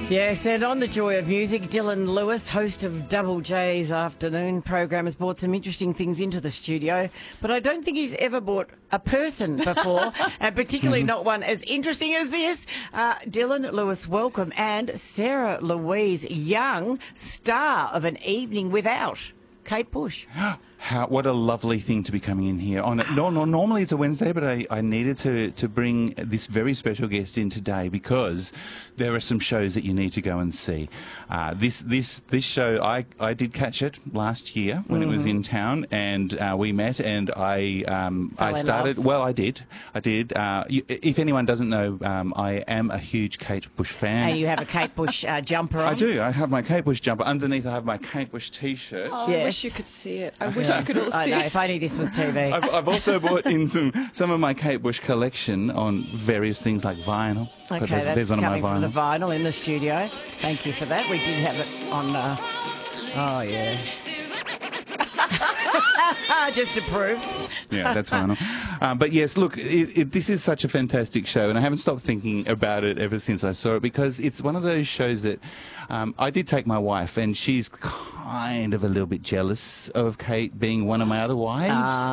Yes, and on the Joy of Music, Dylan Lewis, host of Double J's afternoon program, has brought some interesting things into the studio, but I don't think he's ever brought a person before, and particularly not one as interesting as this. Dylan Lewis, welcome, and Sarah Louise Young, star of An Evening Without Kate Bush. What a lovely thing to be coming in here. Normally it's a Wednesday, but I needed to bring this very special guest in today because there are some shows that you need to go and see. This show, I did catch it last year when it was in town, and we met, and I started. Well, I did. If anyone doesn't know, I am a huge Kate Bush fan. And you have a Kate Bush jumper on. I do. I have my Kate Bush jumper. Underneath, I have my Kate Bush T-shirt. Oh, Yes. I wish you could see it. I wish you could all I see know, it. if only this was TV. I've also bought in some of my Kate Bush collection on various things like vinyl. Okay, that's one of my coming from the vinyls. vinyl in the studio. Thank you for that. We did have it on... oh, yeah. Just to prove. Yeah, that's vinyl. But yes, look, this is such a fantastic show, and I haven't stopped thinking about it ever since I saw it, because it's one of those shows that I did take my wife, and she's kind of a little bit jealous of Kate being one of my other wives.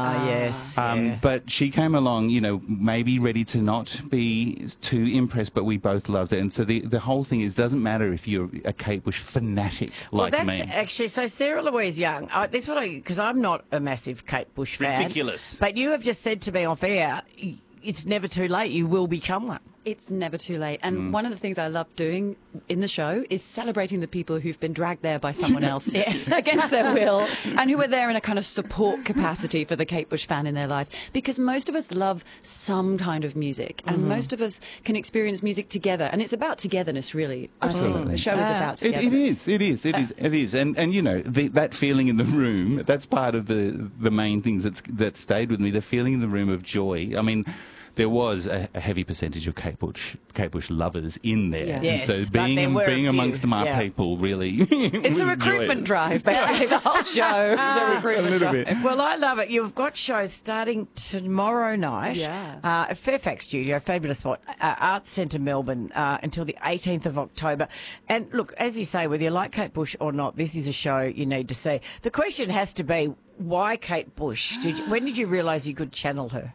Yes. Yeah. But she came along, maybe ready to not be too impressed, but we both loved it. And so the whole thing is, doesn't matter if you're a Kate Bush fanatic like that's me. Actually, so Sarah Louise Young, this is what because I'm not a massive Kate Bush fan. Ridiculous. But you have just said to me off air, it's never too late. You will become one. It's never too late. And one of the things I love doing in the show is celebrating the people who've been dragged there by someone else against their will, and who are there in a kind of support capacity for the Kate Bush fan in their life. Because most of us love some kind of music, and most of us can experience music together. And it's about togetherness, really. Absolutely. The show is about togetherness. It is. And that feeling in the room, that's part of the main things that stayed with me, the feeling in the room of joy. I mean, there was a heavy percentage of Kate Bush lovers in there. Yeah. Yes, and so but there were a being few, amongst my yeah. people really It's a recruitment drive, basically. The whole show is a recruitment drive. Well, I love it. You've got shows starting tomorrow night at Fairfax Studio, fabulous spot, Arts Centre Melbourne, until the 18th of October. And look, as you say, whether you like Kate Bush or not, this is a show you need to see. The question has to be, why Kate Bush? When did you realise you could channel her?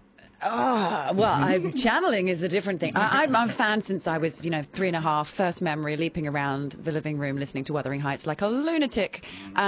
Oh, well, channeling is a different thing. I'm a fan since I was, 3.5, first memory, leaping around the living room, listening to Wuthering Heights like a lunatic.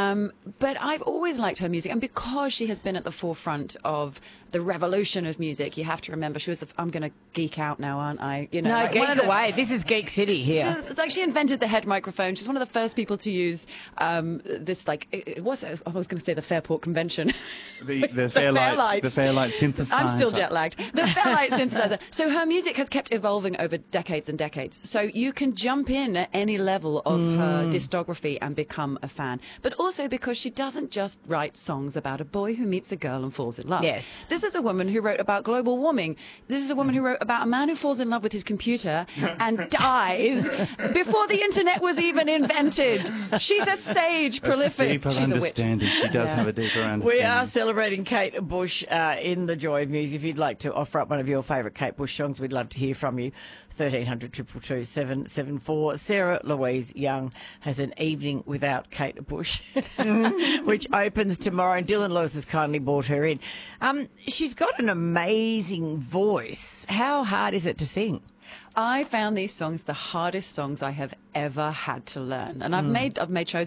But I've always liked her music. And because she has been at the forefront of the revolution of music, you have to remember she was I'm going to geek out now, aren't I? No, geek away. This is Geek City here. It's like she invented the head microphone. She's one of the first people to use this, I was going to say the Fairport Convention. the Fairlight synthesizer. I'm still jet lagged. The Fairlight synthesizer. So her music has kept evolving over decades and decades. So you can jump in at any level of her discography and become a fan. But also because she doesn't just write songs about a boy who meets a girl and falls in love. Yes. This is a woman who wrote about global warming. This is a woman who wrote about a man who falls in love with his computer and dies before the internet was even invented. She's a sage, prolific. She's a witch. She does have a deeper understanding. We are celebrating Kate Bush in the Joy of Music. If you'd like to offer up one of your favourite Kate Bush songs, we'd love to hear from you. 1300 222 774. Sarah Louise Young has An Evening Without Kate Bush, which opens tomorrow, and Dylan Lewis has kindly brought her in. She's got an amazing voice. How hard is it to sing? I found these songs the hardest songs I have ever had to learn. And I've made shows